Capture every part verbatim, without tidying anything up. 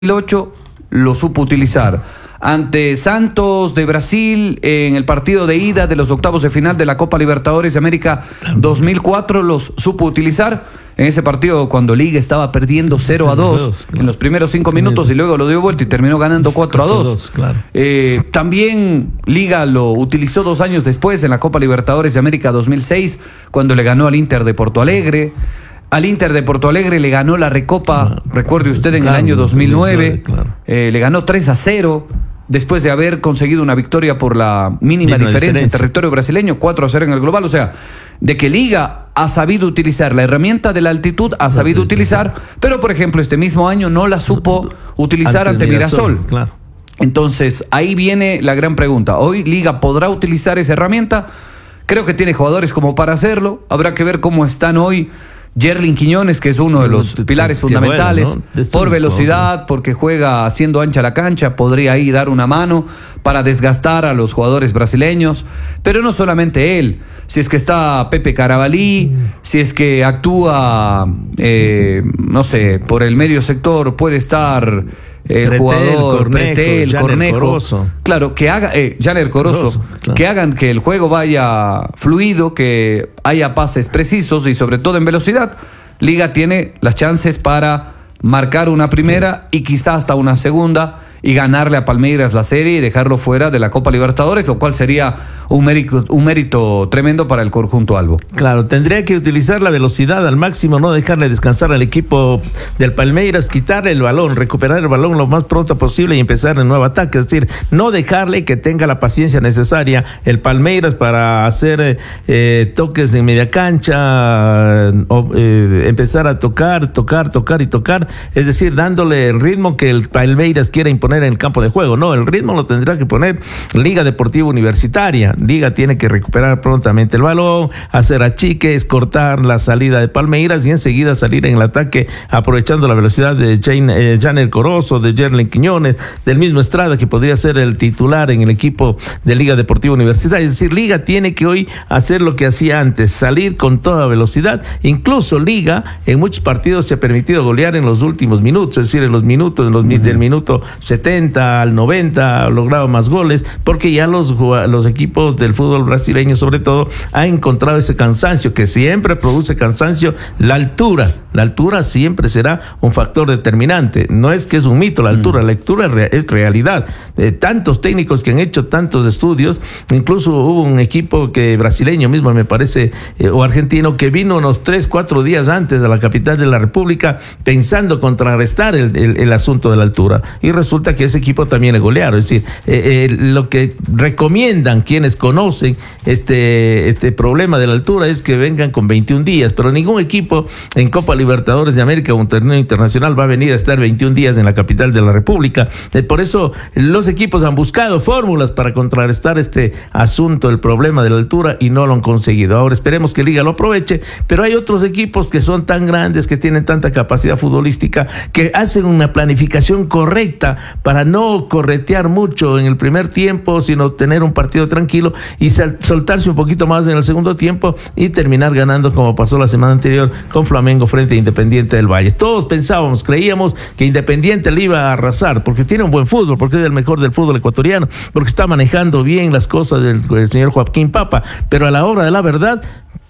ocho lo supo utilizar. Ante Santos de Brasil en el partido de ida de los octavos de final de la Copa Libertadores de América dos mil cuatro los supo utilizar. En ese partido cuando Liga estaba perdiendo cero a dos en los primeros cinco minutos y luego lo dio vuelta y terminó ganando cuatro a dos. Claro. Eh, también Liga lo utilizó dos años después en la Copa Libertadores de América dos mil seis cuando le ganó al Inter de Porto Alegre. Al Inter de Porto Alegre le ganó la Recopa, claro, recuerde usted, en claro, el año dos mil nueve, claro. eh, le ganó tres a cero, después de haber conseguido una victoria por la mínima, mínima diferencia, diferencia en territorio brasileño, cuatro a cero en el global. O sea, de que Liga ha sabido utilizar la herramienta de la altitud, ha sabido utilizar, pero por ejemplo este mismo año no la supo utilizar ante, ante Mirasol. Mirasol. Claro. Entonces ahí viene la gran pregunta. ¿Hoy Liga podrá utilizar esa herramienta? Creo que tiene jugadores como para hacerlo. Habrá que ver cómo están hoy Yerlin Quiñones, que es uno de los pilares fundamentales, por velocidad, porque juega haciendo ancha la cancha, podría ahí dar una mano para desgastar a los jugadores brasileños, pero no solamente él, si es que está Pepe Carabalí, si es que actúa, eh, no sé, por el medio sector, puede estar el Pretel, jugador Cornejo, Pretel, Janer Cornejo, Corozo. claro, que haga, eh, Janer Corozo, Corozo claro. que hagan que el juego vaya fluido, que haya pases precisos y sobre todo en velocidad. Liga tiene las chances para marcar una primera y quizá hasta una segunda y ganarle a Palmeiras la serie y dejarlo fuera de la Copa Libertadores, lo cual sería un mérito, un mérito tremendo para el conjunto albo. Claro, tendría que utilizar la velocidad al máximo, no dejarle descansar al equipo del Palmeiras, quitarle el balón, recuperar el balón lo más pronto posible y empezar el nuevo ataque, es decir, no dejarle que tenga la paciencia necesaria el Palmeiras para hacer eh, toques en media cancha, o, eh, empezar a tocar, tocar, tocar y tocar, es decir, dándole el ritmo que el Palmeiras quiera imponer en el campo de juego. No, el ritmo lo tendrá que poner Liga Deportiva Universitaria. Liga tiene que recuperar prontamente el balón, hacer achiques, cortar la salida de Palmeiras y enseguida salir en el ataque aprovechando la velocidad de Jane, eh, Janer Corozo, de Yerlin Quiñones, del mismo Estrada, que podría ser el titular en el equipo de Liga Deportiva Universitaria. Es decir, Liga tiene que hoy hacer lo que hacía antes, salir con toda velocidad. Incluso Liga en muchos partidos se ha permitido golear en los últimos minutos, es decir, en los minutos, en los, uh-huh. del minuto setenta al noventa ha logrado más goles, porque ya los, los equipos del fútbol brasileño sobre todo han encontrado ese cansancio que siempre produce cansancio, la altura. La altura siempre será un factor determinante. No es que es un mito la altura, mm. la altura es, re, es realidad. Eh, tantos técnicos que han hecho tantos estudios, incluso hubo un equipo que brasileño mismo me parece, eh, o argentino, que vino unos tres, cuatro días antes a la capital de la República pensando contrarrestar el, el, el asunto de la altura. Y resulta que ese equipo también es goleado. Es decir, eh, eh, lo que recomiendan quienes conocen este, este problema de la altura es que vengan con veintiún días, pero ningún equipo en Copa Libertadores de América o un torneo internacional va a venir a estar veintiún días en la capital de la República. Eh, por eso los equipos han buscado fórmulas para contrarrestar este asunto, el problema de la altura, y no lo han conseguido. Ahora esperemos que Liga lo aproveche, pero hay otros equipos que son tan grandes, que tienen tanta capacidad futbolística, que hacen una planificación correcta para no corretear mucho en el primer tiempo, sino tener un partido tranquilo y soltarse un poquito más en el segundo tiempo y terminar ganando, como pasó la semana anterior con Flamengo frente a Independiente del Valle. Todos pensábamos, creíamos que Independiente le iba a arrasar, porque tiene un buen fútbol, porque es el mejor del fútbol ecuatoriano, porque está manejando bien las cosas del, del señor Joaquín Papa, pero a la hora de la verdad,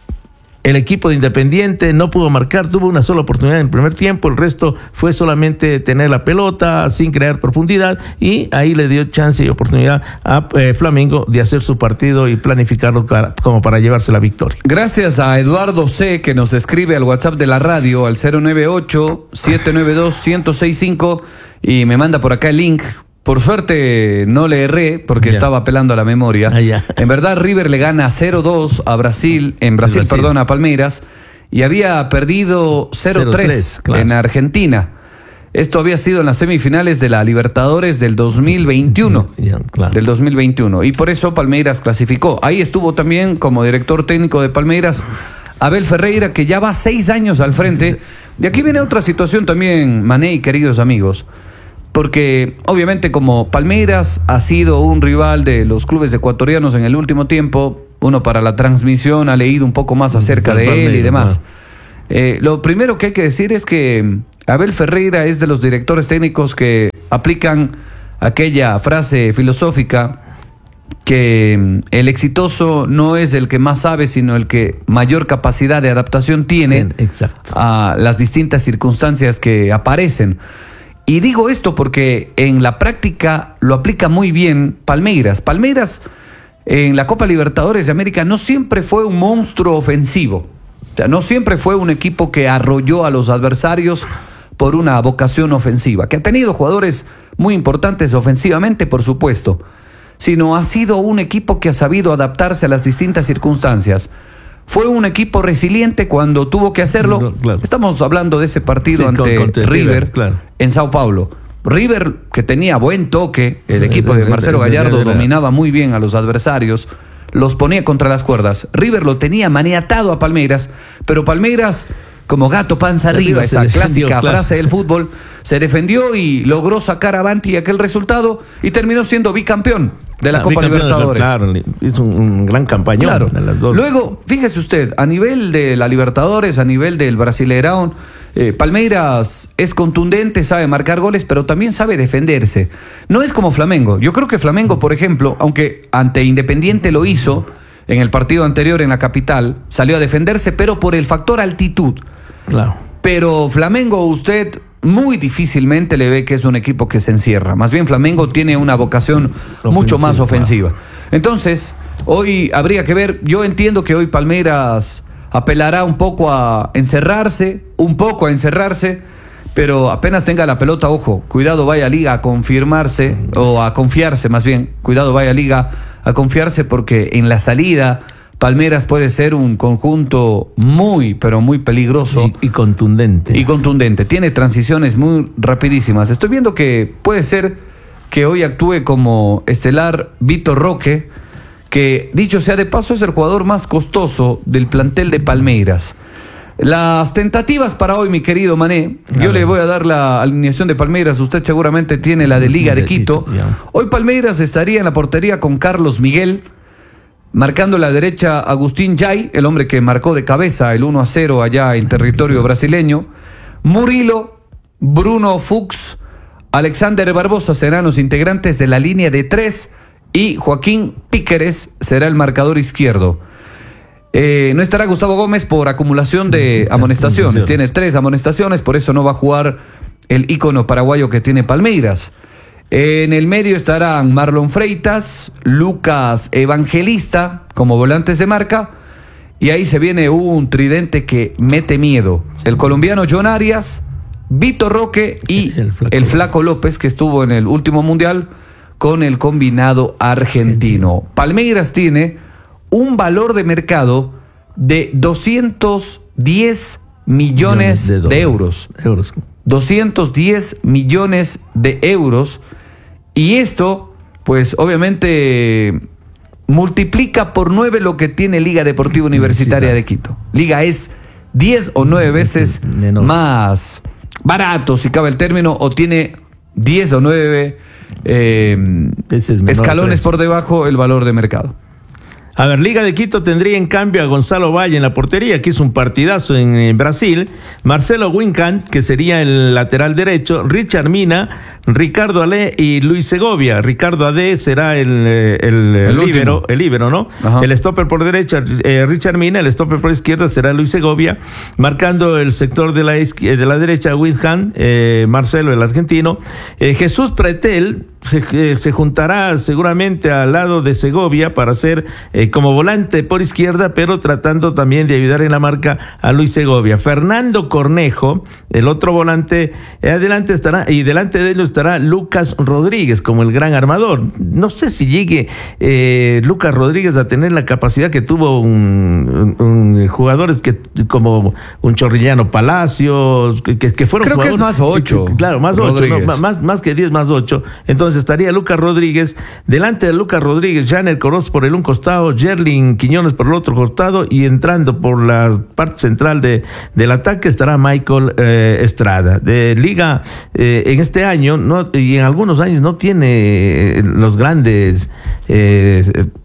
el equipo de Independiente no pudo marcar, tuvo una sola oportunidad en el primer tiempo, el resto fue solamente tener la pelota sin crear profundidad, y ahí le dio chance y oportunidad a eh, Flamengo de hacer su partido y planificarlo para, como para llevarse la victoria. Gracias a Eduardo C., que nos escribe al WhatsApp de la radio al cero nueve ocho, siete nueve dos, uno cero seis cinco y me manda por acá el link. Por suerte no le erré porque ya. estaba apelando a la memoria. Ah, ya. En verdad River le gana cero dos a Brasil, en Brasil, Brasil. perdón, a Palmeiras, y había perdido cero tres claro. en Argentina. Esto había sido en las semifinales de la Libertadores del dos mil veintiuno. Ya, claro. Del dos mil veintiuno. Y por eso Palmeiras clasificó. Ahí estuvo también como director técnico de Palmeiras Abel Ferreira, que ya va seis años al frente. Y aquí viene otra situación también, Mané y queridos amigos. Porque obviamente como Palmeiras ha sido un rival de los clubes ecuatorianos en el último tiempo, uno para la transmisión ha leído un poco más acerca de él y demás. Eh, lo primero que hay que decir es que Abel Ferreira es de los directores técnicos que aplican aquella frase filosófica que el exitoso no es el que más sabe, sino el que mayor capacidad de adaptación tiene Exacto. a las distintas circunstancias que aparecen. Y digo esto porque en la práctica lo aplica muy bien Palmeiras. Palmeiras en la Copa Libertadores de América no siempre fue un monstruo ofensivo. O sea, no siempre fue un equipo que arrolló a los adversarios por una vocación ofensiva, que ha tenido jugadores muy importantes ofensivamente, por supuesto, sino ha sido un equipo que ha sabido adaptarse a las distintas circunstancias. Fue un equipo resiliente cuando tuvo que hacerlo. Claro, claro. Estamos hablando de ese partido Sí, ante con, con River, River, claro. en Sao Paulo. River, que tenía buen toque, el equipo de Marcelo Gallardo dominaba muy bien a los adversarios, los ponía contra las cuerdas. River lo tenía maniatado a Palmeiras, pero Palmeiras, como gato panza arriba, esa clásica frase del fútbol, se defendió y logró sacar avante aquel resultado y terminó siendo bicampeón de la ah, Copa Libertadores. Claro, hizo un, un gran campañón. Claro. De las dos. Luego, fíjese usted, a nivel de la Libertadores, a nivel del Brasileirão, eh, Palmeiras es contundente, sabe marcar goles, pero también sabe defenderse. No es como Flamengo. Yo creo que Flamengo, por ejemplo, aunque ante Independiente lo hizo en el partido anterior en la capital, salió a defenderse, pero por el factor altitud. Claro. Pero Flamengo, usted muy difícilmente le ve que es un equipo que se encierra. Más bien Flamengo tiene una vocación ofensiva, mucho más ofensiva. Claro. Entonces, hoy habría que ver, yo entiendo que hoy Palmeiras apelará un poco a encerrarse, un poco a encerrarse, pero apenas tenga la pelota, ojo, cuidado vaya Liga a confirmarse, o a confiarse más bien, cuidado vaya Liga a confiarse porque en la salida Palmeiras puede ser un conjunto muy, pero muy peligroso. Y, y contundente. Y contundente. Tiene transiciones muy rapidísimas. Estoy viendo que puede ser que hoy actúe como estelar Vitor Roque, que dicho sea de paso es el jugador más costoso del plantel de Palmeiras. Las tentativas para hoy, mi querido Mané, a yo ver. le voy a dar la alineación de Palmeiras, usted seguramente tiene la de Liga de Quito. Hoy Palmeiras estaría en la portería con Carlos Miguel, marcando la derecha Agustín Yay, el hombre que marcó de cabeza el uno a cero allá en territorio brasileño. Murilo, Bruno Fuchs, Alexander Barbosa serán los integrantes de la línea de tres y Joaquín Píqueres será el marcador izquierdo. Eh, no estará Gustavo Gómez por acumulación de amonestaciones. Tiene tres amonestaciones, por eso no va a jugar el ícono paraguayo que tiene Palmeiras. En el medio estarán Marlon Freitas, Lucas Evangelista como volantes de marca. Y ahí se viene un tridente que mete miedo. El colombiano John Arias, Vitor Roque y el Flaco, el Flaco López, que estuvo en el último mundial con el combinado argentino. Palmeiras tiene un valor de mercado de doscientos diez millones de, de euros. euros. doscientos diez millones de euros. Y esto, pues obviamente, multiplica por nueve lo que tiene Liga Deportiva Universitaria de Quito. Liga es diez o nueve veces Menor. más barato, si cabe el término, o tiene diez o nueve eh, escalones por debajo el valor de mercado. A ver, Liga de Quito tendría en cambio a Gonzalo Valle en la portería, que hizo un partidazo en, en Brasil, Marcelo Wincan, que sería el lateral derecho, Richard Mina, Ricardo Ale y Luis Segovia. Ricardo Ale será el, el, el líbero, el líbero, ¿no? Ajá. El stopper por derecha, eh, Richard Mina, el stopper por izquierda será Luis Segovia, marcando el sector de la, de la derecha, Wincan, eh, Marcelo, el argentino. Eh, Jesús Pretel se, eh, se juntará seguramente al lado de Segovia para ser eh, como volante por izquierda, pero tratando también de ayudar en la marca a Luis Segovia. Fernando Cornejo, el otro volante, eh, adelante estará, y delante de ellos estará Lucas Rodríguez como el gran armador. No sé si llegue eh, Lucas Rodríguez a tener la capacidad que tuvo un, un, un jugadores que como un Chorrillano Palacios, que, que fueron creo jugadores, que es más ocho. Que, claro, más Rodríguez. ocho, no, más, más que diez, más ocho. Entonces estaría Lucas Rodríguez, delante de Lucas Rodríguez, Janer Coroz por el un costado, Yerlin Quiñones por el otro costado, y entrando por la parte central de, del ataque estará Michael eh, Estrada. De Liga eh, en este año no, y en algunos años no tiene los grandes eh,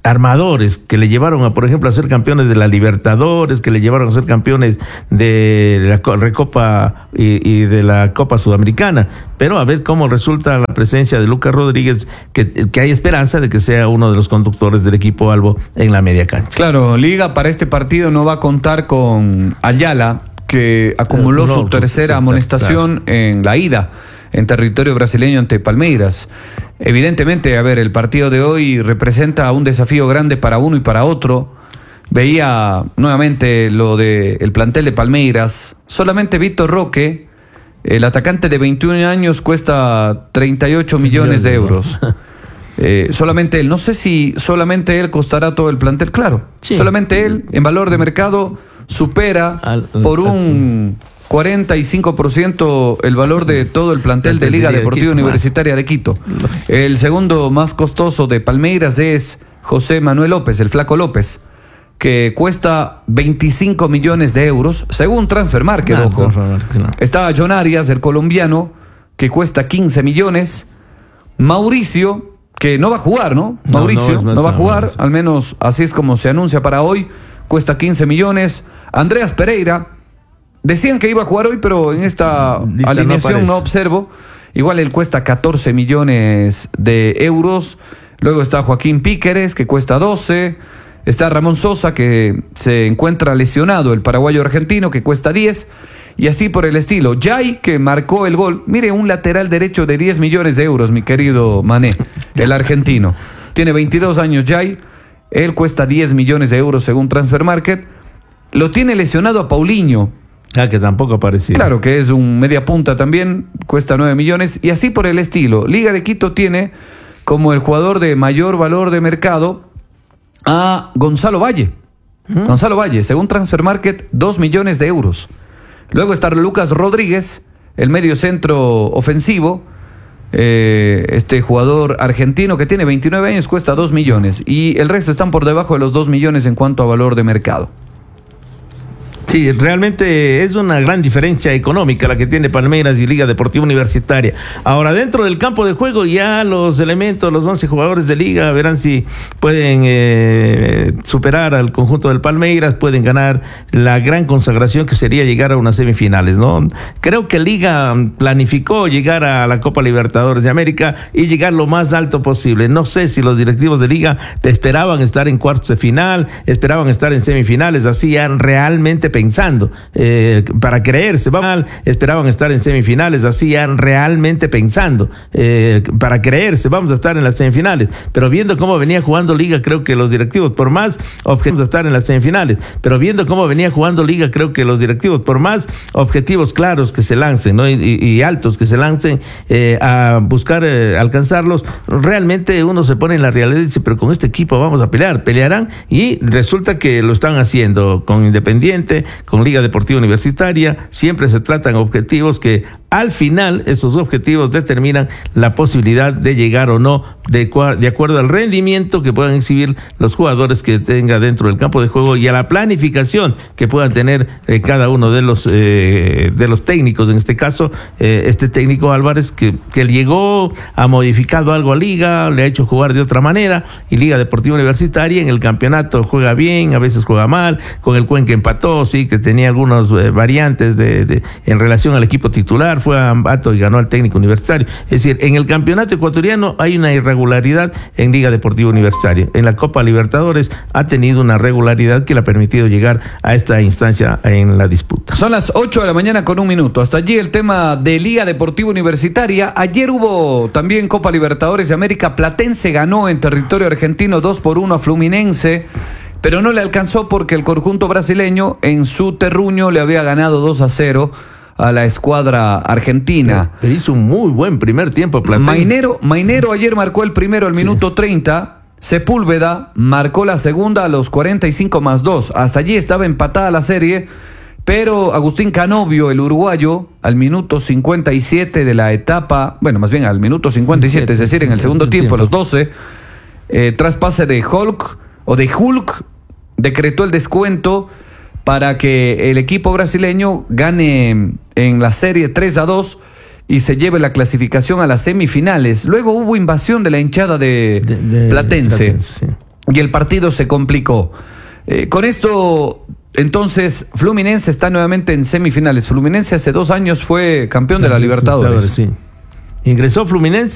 armadores que le llevaron a, por ejemplo, a ser campeones de la Libertadores, que le llevaron a ser campeones de la Recopa y, y de la Copa Sudamericana. Pero a ver cómo resulta la presencia de Lucas Rodríguez, que, que hay esperanza de que sea uno de los conductores del equipo albo en la media cancha. Claro, Liga para este partido no va a contar con Ayala, que acumuló no, su tercera sí, amonestación claro. en la ida en territorio brasileño ante Palmeiras. Evidentemente, a ver, el partido de hoy representa un desafío grande para uno y para otro. Veía nuevamente lo del plantel de Palmeiras. Solamente Vitor Roque, el atacante de veintiún años, cuesta treinta y ocho millones de euros. Eh, solamente él. No sé si solamente él costará todo el plantel. Claro, sí. Solamente él, en valor de mercado, supera al, por un cuarenta y cinco por ciento el valor de todo el plantel de Liga Deportiva Universitaria de Quito. El segundo más costoso de Palmeiras es José Manuel López, el Flaco López, que cuesta veinticinco millones de euros, según Transfer Market, no, ojo. No. Está John Arias, el colombiano, que cuesta quince millones. Mauricio, que no va a jugar, ¿no? no Mauricio no, no va a jugar, no, no, al menos así es como se anuncia para hoy, cuesta quince millones. Andreas Pereira, decían que iba a jugar hoy, pero en esta Lista alineación no, no observo. Igual él cuesta catorce millones de euros. Luego está Joaquín Píqueres, que cuesta doce. Está Ramón Sosa, que se encuentra lesionado, el paraguayo argentino, que cuesta diez. Y así por el estilo. Jay, que marcó el gol. Mire, un lateral derecho de diez millones de euros, mi querido Mané, el argentino. Tiene veintidós años Jay. Él cuesta diez millones de euros según Transfer Market. Lo tiene lesionado a Paulinho. Ah, que tampoco apareció. Claro, que es un media punta también, cuesta nueve millones. Y así por el estilo. Liga de Quito tiene como el jugador de mayor valor de mercado a Gonzalo Valle. ¿Mm? Gonzalo Valle, según Transfer Market, dos millones de euros. Luego está Lucas Rodríguez, el medio centro ofensivo. Eh, este jugador argentino que tiene veintinueve años cuesta dos millones. Y el resto están por debajo de los dos millones en cuanto a valor de mercado. Sí, realmente es una gran diferencia económica la que tiene Palmeiras y Liga Deportiva Universitaria. Ahora, dentro del campo de juego, ya los elementos, los once jugadores de Liga, verán si pueden eh, superar al conjunto del Palmeiras, pueden ganar la gran consagración que sería llegar a unas semifinales, ¿no? Creo que Liga planificó llegar a la Copa Libertadores de América y llegar lo más alto posible. No sé si los directivos de Liga esperaban estar en cuartos de final, esperaban estar en semifinales, así ya realmente pensando, eh, para creerse, va mal, esperaban estar en semifinales, así ya realmente pensando, eh, para creerse, vamos a estar en las semifinales, pero viendo cómo venía jugando Liga, creo que los directivos, por más objetivos, estar en las semifinales, pero viendo cómo venía jugando Liga, creo que los directivos, por más objetivos claros que se lancen, ¿no? y, y altos que se lancen eh, a buscar eh, alcanzarlos, realmente uno se pone en la realidad y dice, pero con este equipo vamos a pelear, pelearán, y resulta que lo están haciendo con Independiente, con Liga Deportiva Universitaria. Siempre se tratan objetivos que al final esos objetivos determinan la posibilidad de llegar o no de, de acuerdo al rendimiento que puedan exhibir los jugadores que tenga dentro del campo de juego y a la planificación que puedan tener eh, cada uno de los eh, de los técnicos. En este caso, eh, este técnico Álvarez que, que llegó, ha modificado algo a Liga, le ha hecho jugar de otra manera, y Liga Deportiva Universitaria en el campeonato juega bien, a veces juega mal, con el Cuenca empató, sí, que tenía algunas eh, variantes de, de, en relación al equipo titular, fue a Ambato y ganó al técnico universitario. Es decir, en el campeonato ecuatoriano hay una irregularidad en Liga Deportiva Universitaria. En la Copa Libertadores ha tenido una regularidad que le ha permitido llegar a esta instancia en la disputa. Son las ocho de la mañana con un minuto. Hasta allí el tema de Liga Deportiva Universitaria. Ayer hubo también Copa Libertadores de América. Platense ganó en territorio argentino dos por uno a Fluminense, pero no le alcanzó porque el conjunto brasileño en su terruño le había ganado dos a cero a la escuadra argentina. Pero hizo un muy buen primer tiempo Platense. Mainero, Mainero ayer marcó el primero al minuto sí. treinta. Sepúlveda marcó la segunda a los cuarenta y cinco más dos. Hasta allí estaba empatada la serie, pero Agustín Canovio, el uruguayo, al minuto cincuenta y siete de la etapa, bueno, más bien al minuto cincuenta y siete, es decir, en el segundo tiempo, a los doce, eh, tras pase de Hulk, o de Hulk, decretó el descuento para que el equipo brasileño gane en la serie tres a dos y se lleve la clasificación a las semifinales. Luego hubo invasión de la hinchada de, de, de Platense. Platense sí. y el partido se complicó. Eh, con esto, entonces, Fluminense está nuevamente en semifinales. Fluminense hace dos años fue campeón de la Libertadores. Sí. Ingresó Fluminense.